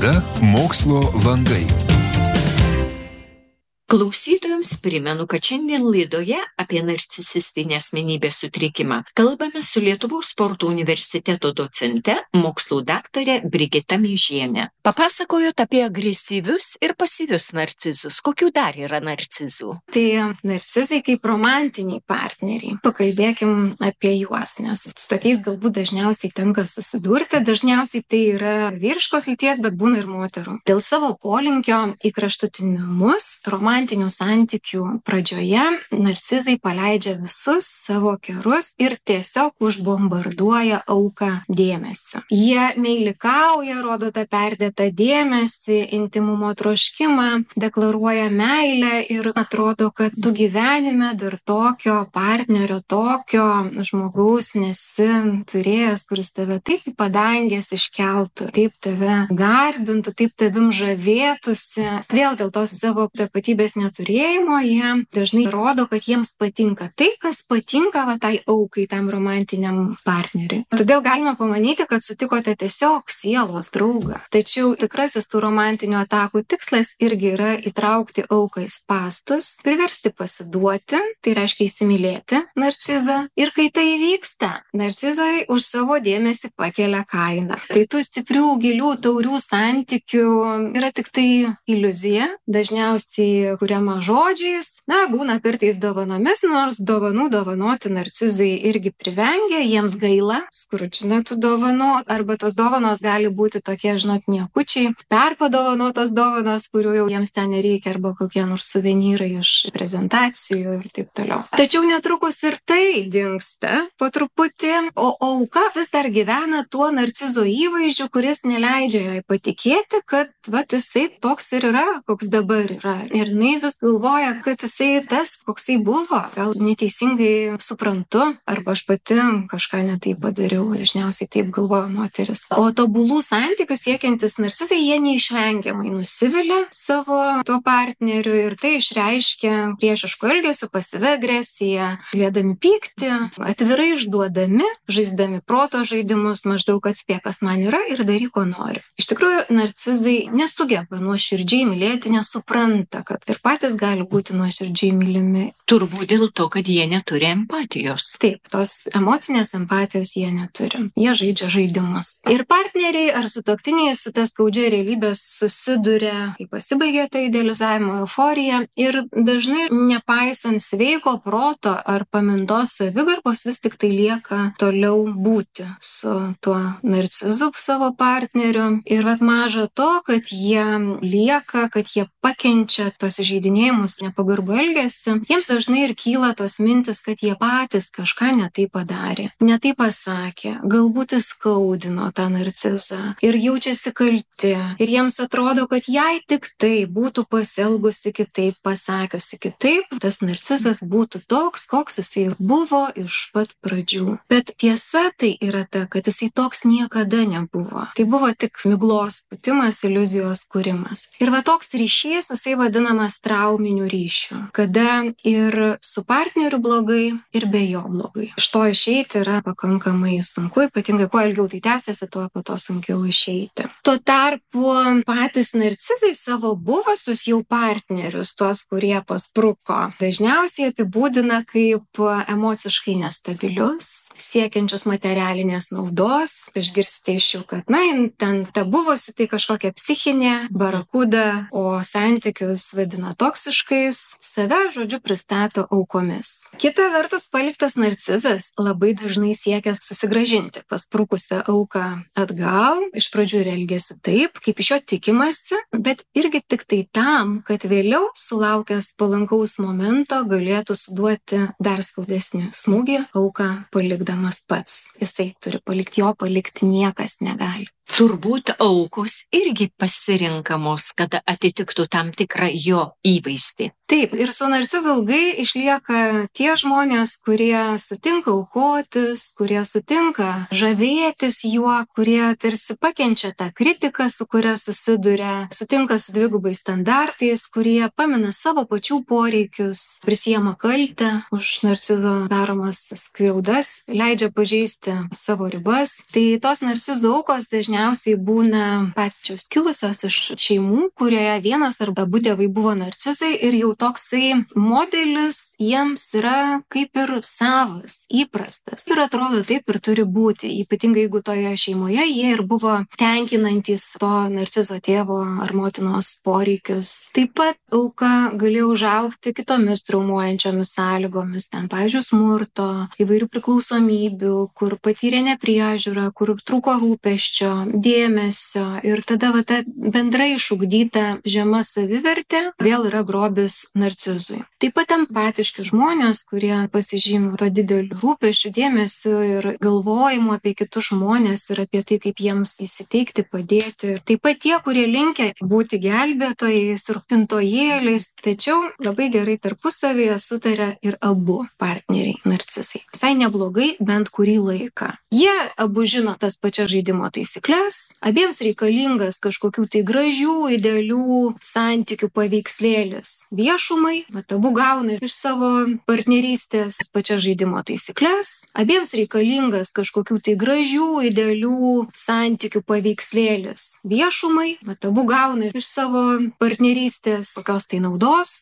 Laida Mokslo langai. Klausytojams primenu, kad šiandien laidoje apie narcisistinę asmenybės sutrikimą kalbame su Lietuvos sporto universiteto docente, mokslų daktare Brigita Meižiene. Papasakojot apie agresyvius ir pasyvius narcizus. Kokių dar yra narcizų? Tai narcizai kaip romantiniai partneriai. Pakalbėkim apie juos, nes su tokiais galbūt dažniausiai tenka susidurti. Dažniausiai tai yra vyriškos lyties, bet būna ir moterų. Dėl savo polinkio į kraštutinumus, romantinių santykių pradžioje narcizai paleidžia visus savo kerus ir tiesiog užbombarduoja auką dėmesiu. Jie meilikauja, rodo tą perdėtą dėmesį, intimumo troškimą, deklaruoja meilę ir atrodo, kad tu gyvenime dar tokio partnerio, tokio žmogaus nesi turėjęs, kuris tave taip į padangės iškeltų, taip tave garbintų, taip tavim žavėtųsi. Vėl dėl tos savo tapatybės neturėjimo jie dažnai rodo, kad jiems patinka tai, kas patinka tai aukai, tam romantiniam partneriui. Todėl galima pamanyti, kad sutikote tiesiog sielos draugą. Tačiau tikrasis tų romantinių atakų tikslas irgi yra įtraukti auką į spąstus, priversti pasiduoti, tai reiškia įsimylėti narcizą. Ir kai tai vyksta, narcizai už savo dėmesį pakelia kainą. Tai tų stiprių, gilių, taurių santykių yra tik tai iliuzija, dažniausiai kuriama žodžiais, būna kartais dovanomis, nors dovanų dovanoti narcizai irgi privengia, jiems gaila, skručina tų dovanų, arba tos dovanos gali būti tokie, niekučiai, perpadovanotos dovanos, kurių jau jiems ten nereikia, arba kokie nors suvenyrai iš prezentacijų ir taip toliau. Tačiau netrukus ir tai dingsta po truputį, o auka vis dar gyvena tuo narcizo įvaizdžiu, kuris neleidžia jai patikėti, kad jisai toks ir yra, koks dabar yra. Ir jinai vis galvoja, kad jisai tas, koksai buvo, gal neteisingai suprantu, arba aš pati kažką netaip padariau, dažniausiai taip galvoja moteris. O tobulų santykių siekiantis narcizai, jie neišvengiamai nusivilia savo tuo partneriu ir tai išreiškia priešišku elgesiu, pasyvia agresija, galėdami pykti, atvirai išduodami, žaisdami proto žaidimus, maždaug atspėk, kas man yra ir daryk, ko nori. Iš tikrųjų, narcizai nesugeba nuoširdžiai mylėti, nesupranta, kad ir patys gali būti nuoširdžiai mylimi. Turbūt dėl to, kad jie neturi empatijos. Taip, tos emocinės empatijos jie neturi. Jie žaidžia žaidimus. Ir partneriai ar sutuoktiniai su ta skaudžia realybė susiduria, kai pasibaigia ta idealizavimo euforija ir dažnai nepaisant sveiko proto ar pamintos savigarbos vis tik tai lieka toliau būti su tuo narcizu savo partneriu. Ir maža to, kad jie lieka, kad jie pakenčia tos įžeidinėjimus, nepagarbų elgesį, jiems dažnai ir kyla tos mintis, kad jie patys kažką netai padarė, netai pasakė, galbūt įskaudino tą narcizą ir jaučiasi kalti. Ir jiems atrodo, kad jei tik tai būtų pasielgusi kitaip, pasakiusi kitaip, tas narcizas būtų toks, koks jisai ir buvo iš pat pradžių. Bet tiesa tai yra ta, kad jisai toks niekada nebuvo. Tai buvo tik miglos pūtimas, iliuzijos kūrimas. Ir toks ryšys, jisai vadinamas trauminiu ryšiu, kada ir su partneriu blogai, ir be jo blogai. Iš to išeiti yra pakankamai sunku, ypatingai kuo ilgiau tai tęsiasi, tuo po to sunkiau išeiti. Tuo tarpu patys narcizai savo buvusius jau partnerius, tuos, kurie paspruko, dažniausiai apibūdina kaip emociškai nestabilius, siekiančius materialinės naudos. Išgirsite iš jų, kad ten ta buvusi tai kažkokia psichinė barakuda, o santykius vadina toksiškais, save, žodžiu, pristato aukomis. Kita vertus, paliktas narcizas labai dažnai siekia susigrąžinti pasprukusią auką atgal, iš pradžių ir elgiasi taip, kaip iš jo tikimasi, bet irgi tik tai tam, kad vėliau sulaukęs palankaus momento galėtų suduoti dar skaudesnį smūgį auką palikdamas pats. Jisai turi palikti, jo palikti niekas negali. Turbūt aukos irgi pasirinkamos, kad atitiktų tam tikrą jo įvaizdį. Taip, ir su narcizu ilgai išlieka tie žmonės, kurie sutinka aukotis, kurie sutinka žavėtis juo, kurie tarsi pakenčia tą kritiką, su kuria susiduria, sutinka su dvigubais standartais, kurie pamina savo pačių poreikius, prisiema kaltę už narcizo daromas skriaudas, leidžia pažeisti savo ribas. Tai tos narcizo aukos dažniausiai dažniausiai būna pačios kilusios iš šeimų, kurioje vienas arba abu tėvai buvo narcizai ir jau toksai modelis jiems yra kaip ir savas, įprastas. Ir atrodo taip ir turi būti, ypatingai jeigu toje šeimoje jie ir buvo tenkinantys to narcizo tėvo ar motinos poreikius. Taip pat auka galėjo užaugti kitomis traumuojančiomis sąlygomis, ten, pavyzdžiui, smurto, įvairių priklausomybių, kur patyrė nepriežiūrą, kur trūko rūpesčio, dėmesio ir tada ta bendrai išugdyta žema savivertė vėl yra grobis narcizui. Taip pat empatiški žmonės, kurie pasižymi to dideliu rūpesčiu, dėmesiu ir galvojimu apie kitus žmonės ir apie tai, kaip jiems įsiteikti, padėti. Taip pat tie, kurie linkę būti gelbėtojais ir pintojėliais, tačiau labai gerai tarpusavėje sutarė ir abu partneriai narcizai. Visai neblogai bent kurį laiką. Jie abu žino tas pačias žaidimo taisyklės, abiems reikalingas kažkokių tai gražių, idealių santykių paveikslėlis viešumai, abu gauna iš savo partnerystės pačias žaidimo taisyklės, abiems reikalingas kažkokių tai gražių, idealių santykių paveikslėlis viešumai, abu gauna iš savo partnerystės kokios tai naudos